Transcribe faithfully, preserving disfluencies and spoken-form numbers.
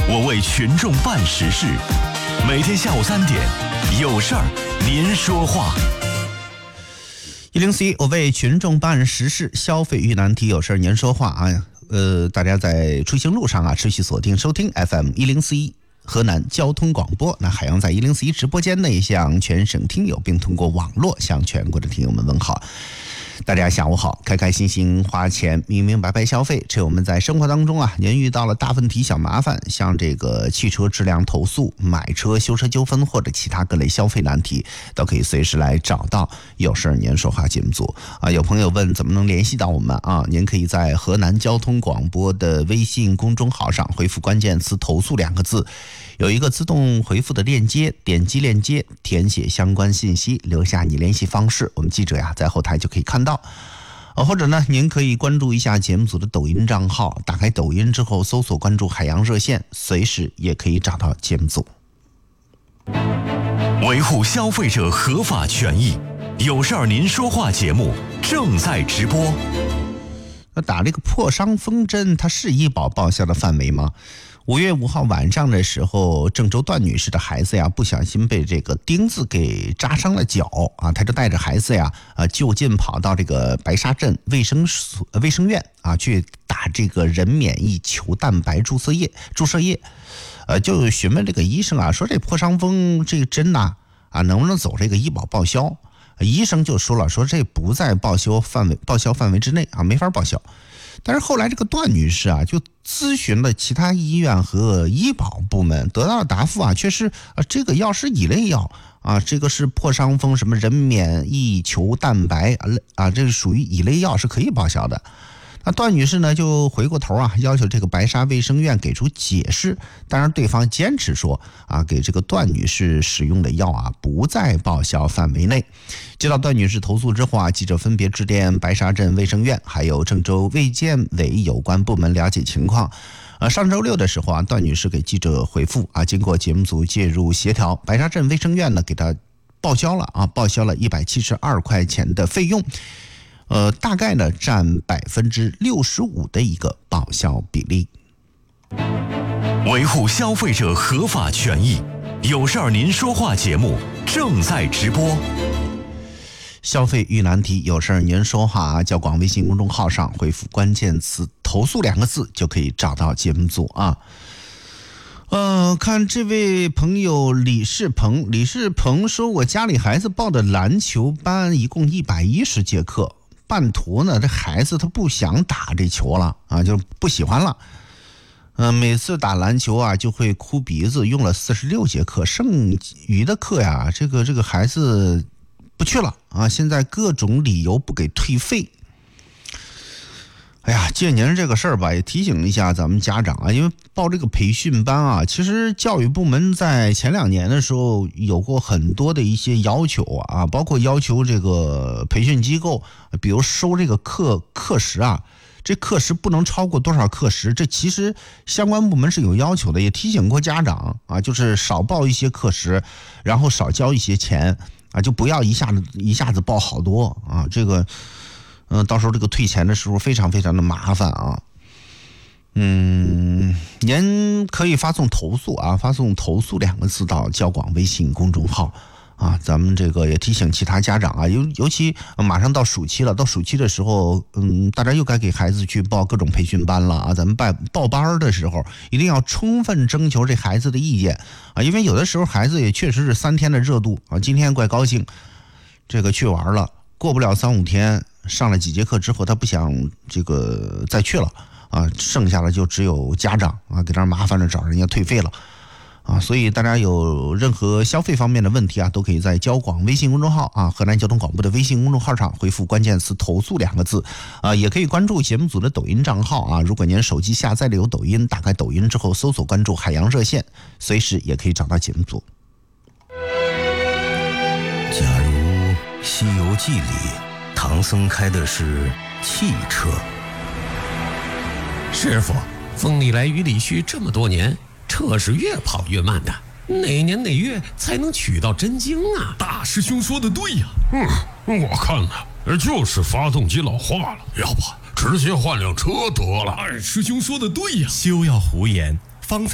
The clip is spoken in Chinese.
我为群众办实事。每天下午三点，有事儿您说话。 一零四一，我为群众办实事，消费遇难题，有事儿您说话啊。呃，大家在出行路上啊，持续锁定收听 F M 一零四一。河南交通广播，那海洋在一零四一直播间内向全省听友，并通过网络向全国的听友们问好。大家下午好，开开心心花钱，明明白白消费。这我们在生活当中啊，您遇到了大问题小麻烦，像这个汽车质量投诉、买车修车纠纷或者其他各类消费难题，都可以随时来找到有事儿您说话节目组啊。有朋友问怎么能联系到我们啊？您可以在河南交通广播的微信公众号上回复关键词投诉两个字，有一个自动回复的链接，点击链接填写相关信息，留下你联系方式，我们记者呀在后台就可以看到。或者呢，您可以关注一下节目组的抖音账号，打开抖音之后搜索关注海洋热线，随时也可以找到节目组。 维护消费者合法权益，有事儿您说话节目正在直播。 那打这个破伤风针，它是医保报销的范围吗？五月五号晚上的时候，郑州段女士的孩子呀，不小心被这个钉子给扎伤了脚啊，她就带着孩子呀，啊，就近跑到这个白沙镇卫生所卫生院啊，去打这个人免疫球蛋白注射液，注射液，呃，就询问这个医生啊，说这破伤风这个针呐，啊，能不能走这个医保报销？医生就说了，说这不在报销范围报销范围之内啊，没法报销。但是后来这个段女士啊，就咨询了其他医院和医保部门，得到的答复啊，却是啊，这个药是乙类药啊，这个是破伤风什么人免疫球蛋白啊啊，这是属于乙类药，是可以报销的。那段女士呢，就回过头啊，要求这个白沙卫生院给出解释，当然对方坚持说啊，给这个段女士使用的药啊，不在报销范围内。接到段女士投诉之后啊，记者分别致电白沙镇卫生院还有郑州卫健委有关部门了解情况。呃，上周六的时候啊，段女士给记者回复啊，经过节目组介入协调，白沙镇卫生院呢给她报销了啊，报销了一百七十二块钱的费用。呃，大概呢占百分之六十五的一个报销比例。 维护消费者合法权益，有事儿您说话节目正在直播。 消费遇难题，有事儿您说话啊，交广微信公众号上回复关键词投诉两个字就可以找到节目组啊。呃，看这位朋友李世鹏，李世鹏说，我家里孩子报的篮球班一共一百一十节课，半途呢，这孩子他不想打这球了啊，就不喜欢了。嗯、呃，每次打篮球啊就会哭鼻子，用了四十六节课，剩余的课呀，这个这个孩子不去了啊，现在各种理由不给退费。哎呀，借您这个事儿吧，也提醒一下咱们家长啊，因为报这个培训班啊，其实教育部门在前两年的时候有过很多的一些要求啊，包括要求这个培训机构，比如收这个课课时啊，这课时不能超过多少课时，这其实相关部门是有要求的，也提醒过家长啊，就是少报一些课时，然后少交一些钱啊，就不要一下子一下子报好多啊，这个。嗯、呃，到时候这个退钱的时候非常非常的麻烦啊。嗯，您可以发送投诉啊，发送投诉两个字到交广微信公众号啊。咱们这个也提醒其他家长啊，尤尤其马上到暑期了，到暑期的时候，嗯，大家又该给孩子去报各种培训班了啊。咱们报报班的时候，一定要充分征求这孩子的意见啊，因为有的时候孩子也确实是三天的热度啊，今天怪高兴，这个去玩了，过不了三五天。上了几节课之后，他不想这个再去了啊，剩下的就只有家长啊，给他麻烦着找人家退费了啊，所以大家有任何消费方面的问题啊，都可以在交广微信公众号啊，河南交通广播的微信公众号上回复关键词投诉两个字啊，也可以关注节目组的抖音账号啊，如果您手机下载了有抖音，打开抖音之后搜索关注海洋热线，随时也可以找到节目组。 假如《西游记》里唐僧开的是汽车。 师傅，风里来雨里去这么多年，车是越跑越慢的，哪年哪月才能取到真经啊？ 大师兄说的对呀。嗯，我看呢，就是发动机老化了，要不直接换辆车得了。二师兄说的对呀。 休要胡言，方才